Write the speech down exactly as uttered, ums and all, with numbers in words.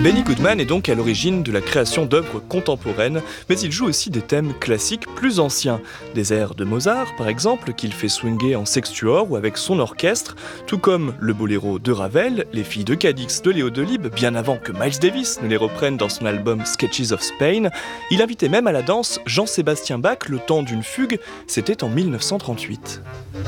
Benny Goodman est donc à l'origine de la création d'œuvres contemporaines, mais il joue aussi des thèmes classiques plus anciens. Des airs de Mozart, par exemple, qu'il fait swinguer en sextuor ou avec son orchestre, tout comme le boléro de Ravel, les filles de Cadix de Léo Delibes, bien avant que Miles Davis ne les reprenne dans son album Sketches of Spain. Il invitait même à la danse Jean-Sébastien Bach le temps d'une fugue, c'était en mille neuf cent trente-huit.